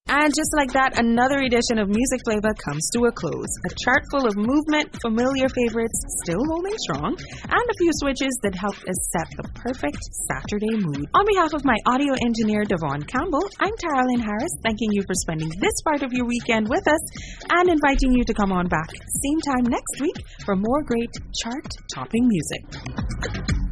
And just like that, another edition of Music Flavor comes to a close. A chart full of movement, familiar favorites still holding strong, and a few switches that helped us set the perfect Saturday mood. On behalf of my audio engineer, Devon Campbell, I'm Taralyn Harris, thanking you for spending this part of your weekend with us and inviting you to come on back same time next week for more great chart-topping music.